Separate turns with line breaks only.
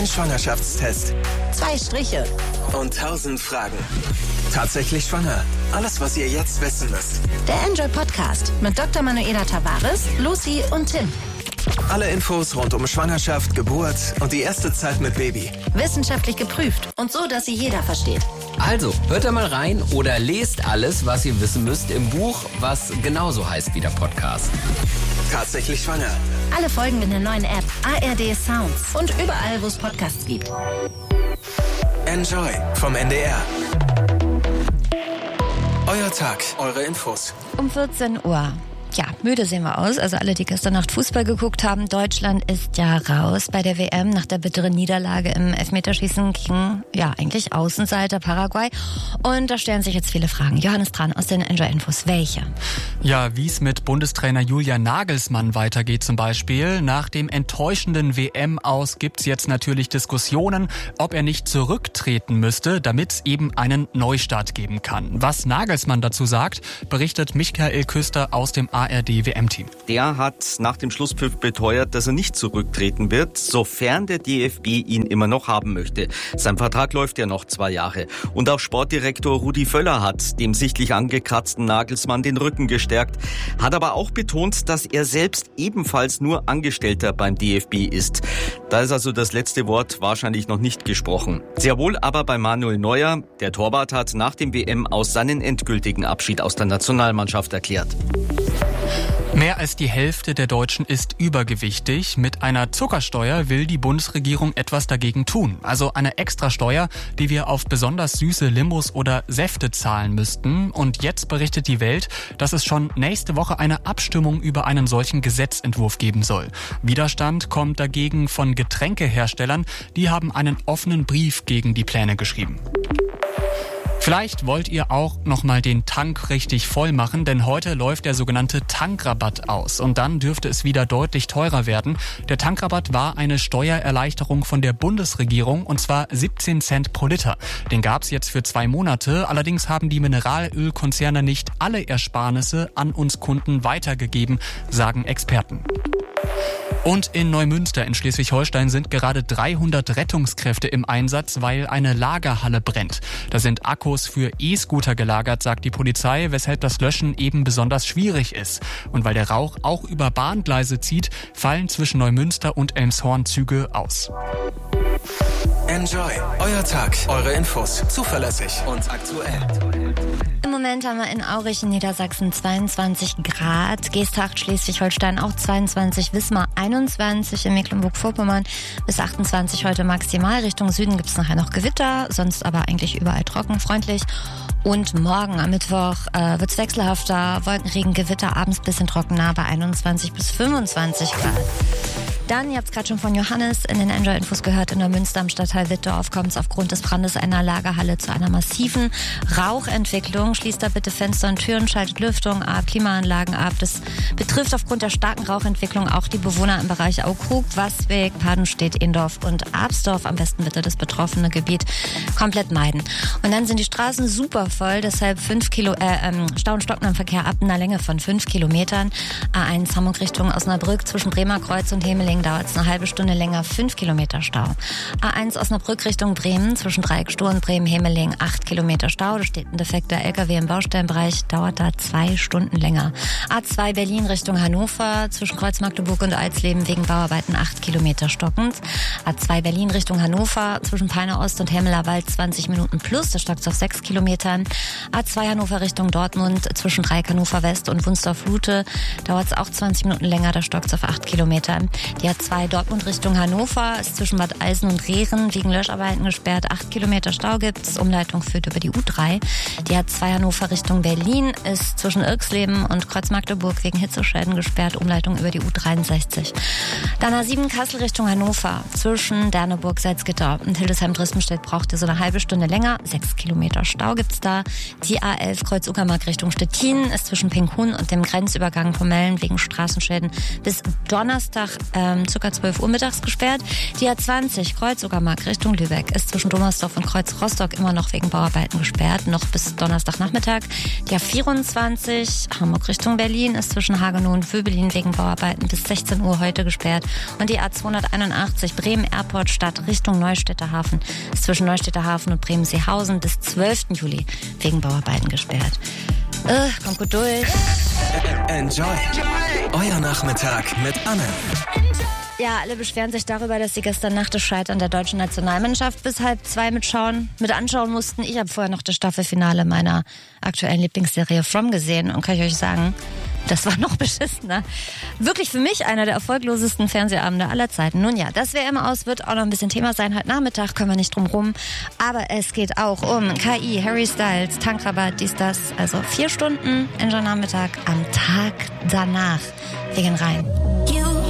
Ein Schwangerschaftstest.
2 Striche.
Und 1000 Fragen. Tatsächlich schwanger. Alles, was ihr jetzt wissen müsst.
Der Enjoy Podcast mit Dr. Manuela Tavares, Lucy und Tim.
Alle Infos rund um Schwangerschaft, Geburt und die erste Zeit mit Baby.
Wissenschaftlich geprüft und so, dass sie jeder versteht.
Also, hört da mal rein oder lest alles, was ihr wissen müsst im Buch, was genauso heißt wie der Podcast.
Tatsächlich schwanger.
Alle Folgen in der neuen App ARD Sounds und überall, wo es Podcasts gibt.
Enjoy vom NDR. Euer Tag, eure Infos.
Um 14 Uhr. Ja, müde sehen wir aus. Also alle, die gestern Nacht Fußball geguckt haben. Deutschland ist ja raus bei der WM nach der bitteren Niederlage im Elfmeterschießen gegen, ja, eigentlich Außenseiter Paraguay. Und da stellen sich jetzt viele Fragen. Johannes Tran aus den Enjoy-Infos. Welche?
Ja, wie es mit Bundestrainer Julian Nagelsmann weitergeht zum Beispiel. Nach dem enttäuschenden WM-Aus gibt's jetzt natürlich Diskussionen, ob er nicht zurücktreten müsste, damit es eben einen Neustart geben kann. Was Nagelsmann dazu sagt, berichtet Michael Küster aus dem ARD-WM-Team.
Der hat nach dem Schlusspfiff beteuert, dass er nicht zurücktreten wird, sofern der DFB ihn immer noch haben möchte. Sein Vertrag läuft ja noch 2 Jahre. Und auch Sportdirektor Rudi Völler hat dem sichtlich angekratzten Nagelsmann den Rücken gestärkt, hat aber auch betont, dass er selbst ebenfalls nur Angestellter beim DFB ist. Da ist also das letzte Wort wahrscheinlich noch nicht gesprochen. Sehr wohl aber bei Manuel Neuer. Der Torwart hat nach dem WM-Aus seinen endgültigen Abschied aus der Nationalmannschaft erklärt.
Mehr als die Hälfte der Deutschen ist übergewichtig. Mit einer Zuckersteuer will die Bundesregierung etwas dagegen tun. Also eine Extrasteuer, die wir auf besonders süße Limos oder Säfte zahlen müssten. Und jetzt berichtet die Welt, dass es schon nächste Woche eine Abstimmung über einen solchen Gesetzentwurf geben soll. Widerstand kommt dagegen von Getränkeherstellern. Die haben einen offenen Brief gegen die Pläne geschrieben. Vielleicht wollt ihr auch nochmal den Tank richtig voll machen, denn heute läuft der sogenannte Tankrabatt aus. Und dann dürfte es wieder deutlich teurer werden. Der Tankrabatt war eine Steuererleichterung von der Bundesregierung, und zwar 17 Cent pro Liter. Den gab's jetzt für 2 Monate. Allerdings haben die Mineralölkonzerne nicht alle Ersparnisse an uns Kunden weitergegeben, sagen Experten. Und in Neumünster in Schleswig-Holstein sind gerade 300 Rettungskräfte im Einsatz, weil eine Lagerhalle brennt. Da sind Akkus für E-Scooter gelagert, sagt die Polizei, weshalb das Löschen eben besonders schwierig ist. Und weil der Rauch auch über Bahngleise zieht, fallen zwischen Neumünster und Elmshorn Züge aus.
Enjoy, euer Tag, eure Infos. Zuverlässig und aktuell.
Im Moment haben wir in Aurich in Niedersachsen 22 Grad, Geesthacht, Schleswig-Holstein auch 22, Wismar 21, in Mecklenburg-Vorpommern bis 28 heute maximal. Richtung Süden gibt's nachher noch Gewitter, sonst aber eigentlich überall trocken, freundlich. Und morgen am Mittwoch wird's wechselhafter, Wolkenregen, Gewitter, abends bisschen trockener bei 21 bis 25 Grad. Dann, ihr habt es gerade schon von Johannes in den Enjoy-Infos gehört, in Neumünster am Stadtteil Wittorf kommt es aufgrund des Brandes einer Lagerhalle zu einer massiven Rauchentwicklung. Schließt da bitte Fenster und Türen, schaltet Lüftung ab, Klimaanlagen ab. Das betrifft aufgrund der starken Rauchentwicklung auch die Bewohner im Bereich Aukrug, Wasweg, Padenstedt, Indorf und Absdorf. Am besten bitte das betroffene Gebiet komplett meiden. Und dann sind die Straßen super voll, deshalb Stau und stockender Verkehr ab einer Länge von 5 Kilometern. A1 Hamburg Richtung Osnabrück zwischen Bremerkreuz und Hemeling dauert es eine halbe Stunde länger, 5 Kilometer Stau. A1 Osnabrück Richtung Bremen, zwischen Dreieckstuhl und Bremen-Hemeling 8 Kilometer Stau. Da steht ein defekter LKW im Baustellenbereich, dauert da 2 Stunden länger. A2 Berlin Richtung Hannover, zwischen Kreuz Magdeburg und Eisleben wegen Bauarbeiten 8 Kilometer stockend. A2 Berlin Richtung Hannover, zwischen Peine Ost und Hemmeler Wald 20 Minuten plus, da stockt es auf 6 Kilometern. A2 Hannover Richtung Dortmund, zwischen Dreieck Hannover West und Wunsdorf-Lute, dauert es auch 20 Minuten länger, da stockt es auf 8 Kilometern. Die A2 Dortmund Richtung Hannover ist zwischen Bad Eisen und Rehren wegen Löscharbeiten gesperrt. 8 Kilometer Stau gibt's. Umleitung führt über die U3. Die A2 Hannover Richtung Berlin ist zwischen Irksleben und Kreuz Magdeburg wegen Hitzeschäden gesperrt. Umleitung über die U63. Dann A7 Kassel Richtung Hannover. Zwischen Derneburg, Salzgitter und Hildesheim-Drispenstedt braucht ihr so eine halbe Stunde länger. 6 Kilometer Stau gibt's da. Die A11 Kreuz-Uckermark Richtung Stettin ist zwischen Pinkhun und dem Grenzübergang Pomellen wegen Straßenschäden bis Donnerstag ca. 12 Uhr mittags gesperrt. Die A20 Kreuz-Uckermark Richtung Lübeck ist zwischen Dommersdorf und Kreuz-Rostock immer noch wegen Bauarbeiten gesperrt, noch bis Donnerstagnachmittag. Die A24 Hamburg Richtung Berlin ist zwischen Hagenow und Vöbelin wegen Bauarbeiten bis 16 Uhr heute gesperrt. Und die A281 Bremen-Airport Stadt Richtung Neustädter Hafen ist zwischen Neustädter Hafen und Bremen-Seehausen bis 12. Juli wegen Bauarbeiten gesperrt. Kommt gut durch.
Enjoy. Euer Nachmittag mit Anne.
Ja, alle beschweren sich darüber, dass sie gestern Nacht das Scheitern der deutschen Nationalmannschaft bis 1:30 mit anschauen mussten. Ich habe vorher noch das Staffelfinale meiner aktuellen Lieblingsserie From gesehen und kann ich euch sagen, das war noch beschissener. Wirklich für mich einer der erfolglosesten Fernsehabende aller Zeiten. Nun ja, das WM aus wird auch noch ein bisschen Thema sein. Heute Nachmittag können wir nicht drum rum. Aber es geht auch um KI, Harry Styles, Tankrabatt, dies, das. Also 4 Stunden Enjoy Nachmittag am Tag danach. Wir gehen rein.